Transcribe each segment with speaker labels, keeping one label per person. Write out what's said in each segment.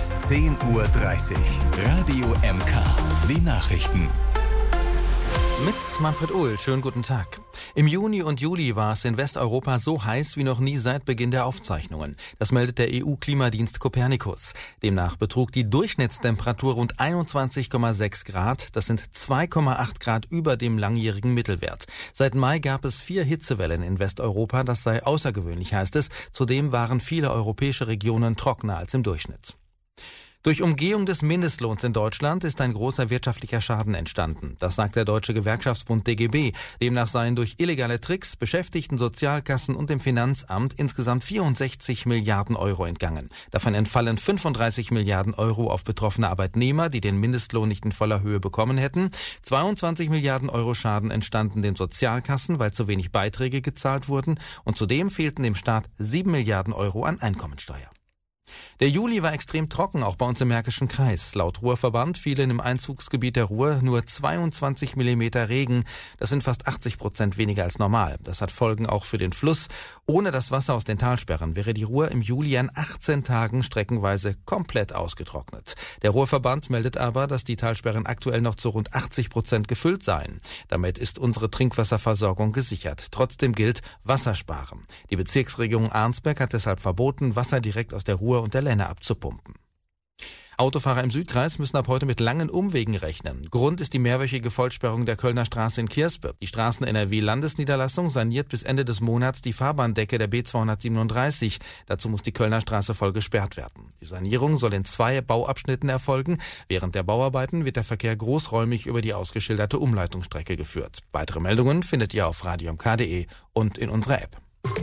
Speaker 1: bis 10:30 Uhr. Radio MK. Die Nachrichten.
Speaker 2: Mit Manfred Uhl, schönen guten Tag. Im Juni und Juli war es in Westeuropa so heiß wie noch nie seit Beginn der Aufzeichnungen. Das meldet der EU-Klimadienst Copernicus. Demnach betrug die Durchschnittstemperatur rund 21,6 Grad. Das sind 2,8 Grad über dem langjährigen Mittelwert. Seit Mai gab es 4 Hitzewellen in Westeuropa. Das sei außergewöhnlich, heißt es. Zudem waren viele europäische Regionen trockener als im Durchschnitt. Durch Umgehung des Mindestlohns in Deutschland ist ein großer wirtschaftlicher Schaden entstanden. Das sagt der Deutsche Gewerkschaftsbund DGB. Demnach seien durch illegale Tricks Beschäftigten, Sozialkassen und dem Finanzamt insgesamt 64 Milliarden Euro entgangen. Davon entfallen 35 Milliarden Euro auf betroffene Arbeitnehmer, die den Mindestlohn nicht in voller Höhe bekommen hätten. 22 Milliarden Euro Schaden entstanden den Sozialkassen, weil zu wenig Beiträge gezahlt wurden. Und zudem fehlten dem Staat 7 Milliarden Euro an Einkommensteuer. Der Juli war extrem trocken, auch bei uns im Märkischen Kreis. Laut Ruhrverband fielen im Einzugsgebiet der Ruhr nur 22 Millimeter Regen. Das sind fast 80% weniger als normal. Das hat Folgen auch für den Fluss. Ohne das Wasser aus den Talsperren wäre die Ruhr im Juli an 18 Tagen streckenweise komplett ausgetrocknet. Der Ruhrverband meldet aber, dass die Talsperren aktuell noch zu rund 80% gefüllt seien. Damit ist unsere Trinkwasserversorgung gesichert. Trotzdem gilt Wassersparen. Die Bezirksregierung Arnsberg hat deshalb verboten, Wasser direkt aus der Ruhr und der Lenne abzupumpen. Autofahrer im Südkreis müssen ab heute mit langen Umwegen rechnen. Grund ist die mehrwöchige Vollsperrung der Kölner Straße in Kirspe. Die Straßen-NRW-Landesniederlassung saniert bis Ende des Monats die Fahrbahndecke der B237. Dazu muss die Kölner Straße voll gesperrt werden. Die Sanierung soll in 2 Bauabschnitten erfolgen. Während der Bauarbeiten wird der Verkehr großräumig über die ausgeschilderte Umleitungsstrecke geführt. Weitere Meldungen findet ihr auf radiomk.de und in unserer App.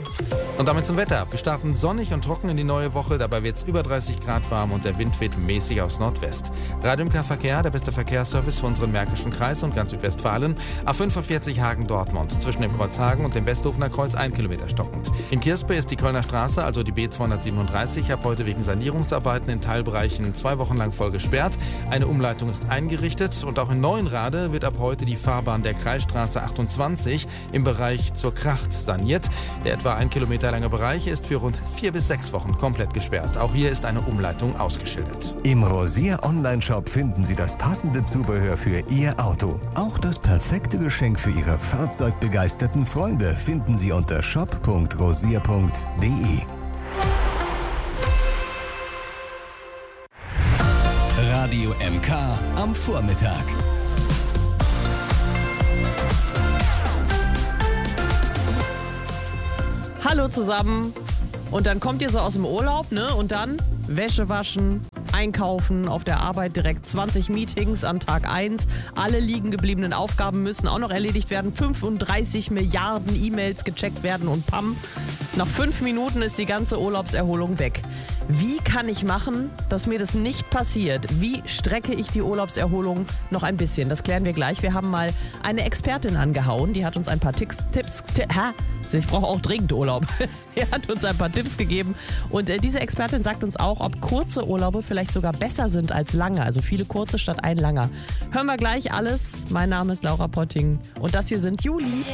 Speaker 2: Und damit zum Wetter. Wir starten sonnig und trocken in die neue Woche. Dabei wird es über 30 Grad warm und der Wind weht mäßig aus Nordwest. Radio MK Verkehr, der beste Verkehrsservice für unseren Märkischen Kreis und ganz Südwestfalen. A45 Hagen-Dortmund. Zwischen dem Kreuz Hagen und dem Westhofener Kreuz 1 Kilometer stockend. In Kirspe ist die Kölner Straße, also die B237, ab heute wegen Sanierungsarbeiten in Teilbereichen 2 Wochen lang voll gesperrt. Eine Umleitung ist eingerichtet und auch in Neuenrade wird ab heute die Fahrbahn der Kreisstraße 28 im Bereich zur Kracht saniert. Der etwa 1 Kilometer lange Bereich ist für rund 4 bis 6 Wochen komplett gesperrt. Auch hier ist eine Umleitung ausgeschildert.
Speaker 1: Im Rosier Online-Shop finden Sie das passende Zubehör für Ihr Auto. Auch das perfekte Geschenk für Ihre fahrzeugbegeisterten Freunde finden Sie unter shop.rosier.de. Radio MK am Vormittag.
Speaker 3: Hallo zusammen. Und dann kommt ihr so aus dem Urlaub, ne? Und dann Wäsche waschen, einkaufen, auf der Arbeit direkt 20 Meetings an Tag 1. Alle liegen gebliebenen Aufgaben müssen auch noch erledigt werden. 35 Milliarden E-Mails gecheckt werden und pam. Nach 5 Minuten ist die ganze Urlaubserholung weg. Wie kann ich machen, dass mir das nicht passiert? Wie strecke ich die Urlaubserholung noch ein bisschen? Das klären wir gleich. Wir haben mal eine Expertin angehauen, die hat uns ein paar ich brauche auch dringend Urlaub. Er hat uns ein paar Tipps gegeben und diese Expertin sagt uns auch, ob kurze Urlaube vielleicht sogar besser sind als lange. Also viele kurze statt ein langer. Hören wir gleich alles. Mein Name ist Laura Potting und das hier sind Juli.